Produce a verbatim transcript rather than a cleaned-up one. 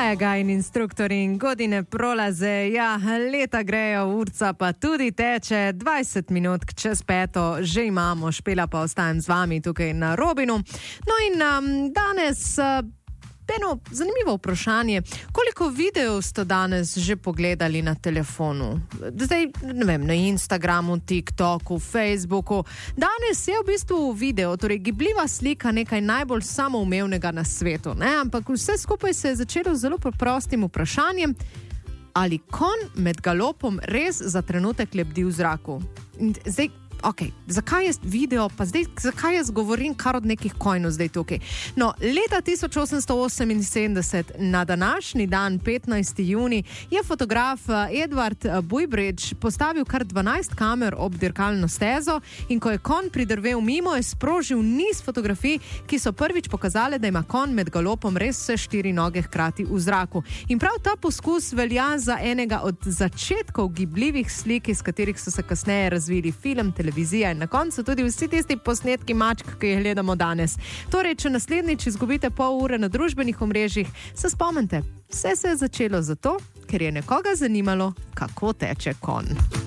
Maja in instruktor in godine prolaze, ja, leta grejo, urca pa tudi teče, dvajset minut čez peto že imamo, Špela pa ostajam z vami tukaj na Robinu. No in um, danes uh, eno zanimivo vprašanje, koliko videov ste danes že pogledali na telefonu? Zdaj, ne vem, na Instagramu, TikToku, Facebooku. Danes je v bistvu video, torej gibljiva slika nekaj najbolj samoumevnega na svetu, ne? Ampak vse skupaj se je začelo z zelo preprostim vprašanjem, ali konj med galopom res za trenutek lebdi v zraku. Zdaj, ok, zakaj je video, pa zdaj, zakaj jaz govorim kar od nekih konjov zdaj tukaj? No, leta tisoč osemsto oseminsedemdeset, na današnji dan, petnajsti junij, je fotograf Edward Muybridge postavil kar dvanajst kamer ob dirkalno stezo in ko je konj pridrvel mimo, je sprožil niz fotografij, ki so prvič pokazale, da ima konj med galopom res vse štiri noge hkrati v zraku. In prav ta poskus velja za enega od začetkov gibljivih slik, iz katerih so se kasneje razvili film, televizija in na koncu tudi vsi tisti posnetki mačk, ki jih gledamo danes. Torej, če naslednjič izgubite pol ure na družbenih omrežjih, se spomnite, vse se je začelo zato, ker je nekoga zanimalo, kako teče konj.